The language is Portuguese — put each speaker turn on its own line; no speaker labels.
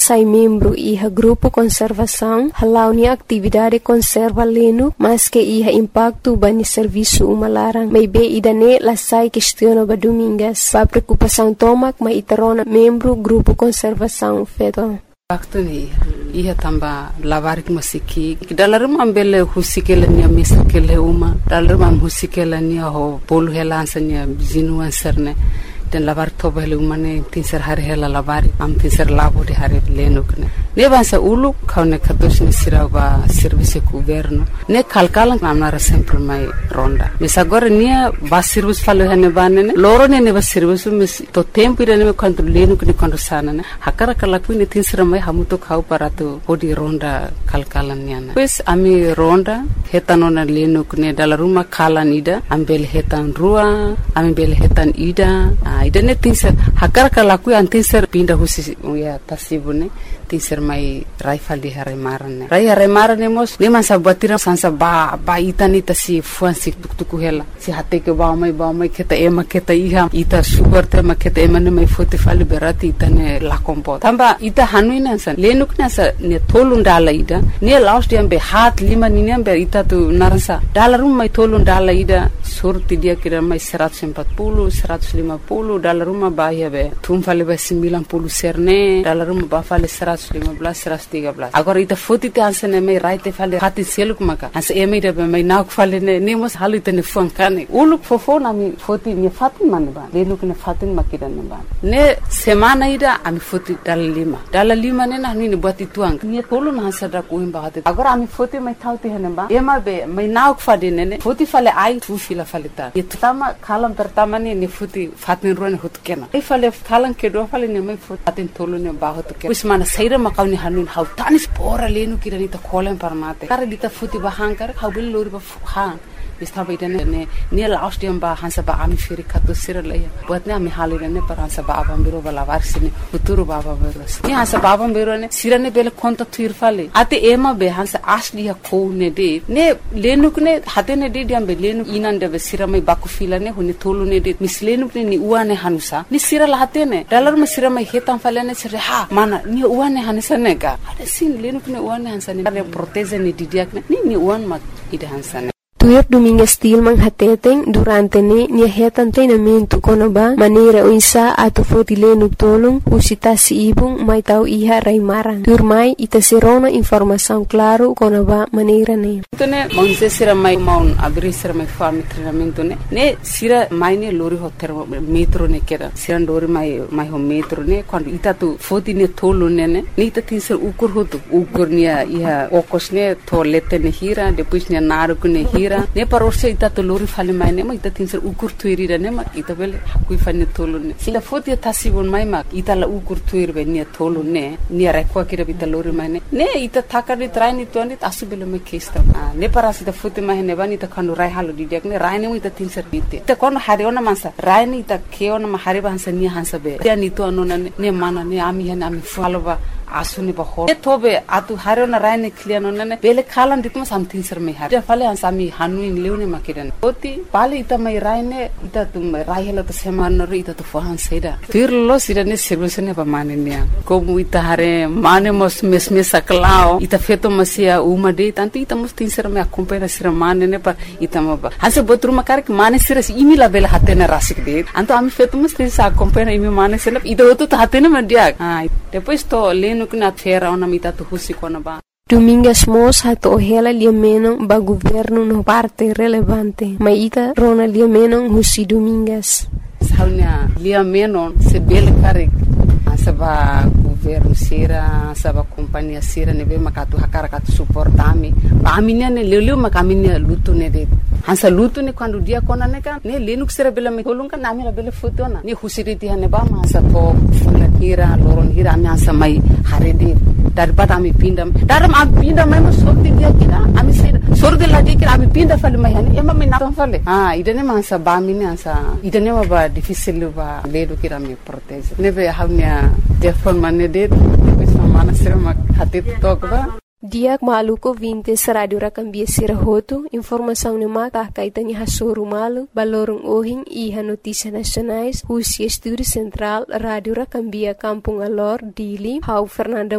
sai membro iha grupo conservação, halaunia atividade conserva leno, mas que iha impacto bani serviço umalarang. May be idane lasai questiono ba Domingas, ba preocupação tomak ma itarona membro grupo conservação feto.
Waktu ni ia tamba lavarik masiki dalam ambele husikela ni misikele uma dalam husikela ni ho polu helansanya zinuan serne dan lavar toba hele umane tinser hari hela lavari am tinser labo de hari lenukne ne bansa ulu kaune kados ni siraba service governo ne kalkalan amnara sempre mai ronda mesa agora nia ba service falo hene banene loro ne ba service mes to tempo ira ne quanto lenukne quando sana ne hakara kalaku ne tinser mai hamuto khau parato odi ronda kalkalan niana pues ami ronda hetanona lenukne dala ruma kalan ida ambel hetan rua ambel hetan ida idane tinser hakar kalaku an tinser pinda husi ya tasibune tinser mai raifal di hare marane mos ne man sabatira sansa ba itani tasi fuansi tuku hela si hate ke ba mai keta iha ita sugar te maketa emane mai fote fali berati itane la kompo tamba ita hanuina san lenukna sa ne tolun dala ida ne last yambe hat lima ni yambe ita tu narasa dala rum mai tolun dala ida surti dia kira mai 140 150 dala rumah bahia be tum fale be 90 serne dala rumah ba fale 115 113 agora ita foto te ansene mai raite fale hati seluk maka as eme de be mai nak fale ne mos halu te ne funkane uluk fofo na mi foto ni fatin man ba lenuk ne fatin makidan ba ne semana ida ami foto dala lima ne na ni buat tuang ni tolu na sada ko imba hati agora ami foto mai tauti hene ba ema be mai nak fade ne foto fale ai tu fila fale ta itama kalam pertama ni foto fatin ruan hut kena ifale kalan ke do fale ne mai foto fatin tolu ne ba hut kena usmana saira makawni hanun hau tanis pora lenu kirani ta kolen parmate kare dita foto ba hankar hau bil lori ba han istaba idane ne last yam ba hansa ba ami firi kato siralaya buat ne ami halire ne par hansa ba abam biro bala varsine uturu baba beros ne hansa ba abam biro ne sirane bele konta tuir fale ate ema be hansa asli ya ko ne de ne lenuk ne hate ne de diam be lenu inan de be siramai baku fila ne hone tolu ne de mislenuk ne ni uane hanusa ni sirala hate ne dalar me siramai hetam fale ne sire ha mana ni uane hanusa ne ga ade sin lenuk ne uane hansa ne proteze ne didiak ne ni uan mak ide hansa ne
Tuir Domingas Tilman hateteng durante ni hetan treinamento konoba maneira uisa atu fotile tolong usita si ibung mai tau iha raimarang. Tuir mai ita serona informação claro konoba maneira ne.
Tone monse sira mai maun abri sira mai fami treinamento ne sira mai ne lori hotel metro ne kera sira lori mai ho metro ne quando ita tu foti ne tolo ne ita tinser ukur nia iha okos ne tolete ne hira depois ne naru ne hira ne parorse ita to lori fale mai ne ma ita tinser ukur tuiri ne ma ita bele hakui fane tolo ne sila foti tasibon mai ma ita la ukur tuiri be ne tolo ne rekwa kira bita lori mai ne ita takari traini to ne asu bele me kesta ne parasi da foti mai ne bani ita kanu rai halu didiak ne rai ne ita tinser bite ita kono hariona mansa rai ne ita keona ma hariba hansa ni hansa be ya ni to anona ne mana ne ami faloba asuni ba ho tobe atu harona raine kliano ne bele khalan ditma something sir me har fale ansami hanu in leune makidan oti pale ita mai raine ita tum raihela to seman ro ita to fahan seda tirlo sirane servisene ba manenia ko ita hare mane mos mesme saklao ita feto masia uma de tanto ita mos tin sir me acompanha sir mane ne pa ita ma ba hanse botru makar ke mane sir imi la bele hatena rasik de anto ami feto mos tin sa acompanha imi mane sir ita to hatena mandia depois to nukna fera ona mita tu husi kona ba
Domingas mos hato hela liamenon ba governo no parte relevante maita rona liamenon husi Domingas
saunya liamenon se bele karek saba governo sira saba companhia sira nebe makatu hakara katu suportami aminia ne leleu makaminia lutu ne de hansa lutu ne quando dia kona ne kan ne lenuk sira bela me tolunga na amira bela fotona ne husiriti hane ba ma sa to hira loron hira ami hansa mai harede daripada ami pindam daram ami pindam mai sorti dia kira ami sira sorti lagi kira ami pinda fale mai hane ema me na fale idane ma hansa ba mini hansa idane ma ba difficile ba ledo kira mi protege nebe hamnya telefon mane de bisa mana sira mak hati tokba
Diak maluko 20 sa Radio Rakambia Sirahoto, informação ni mata kaitani hasoro malu, balorong ohing iha notícia nacionais, Husia Estúdio Central, Radio Rakambia Kampung Alor, Dili, Hau Fernanda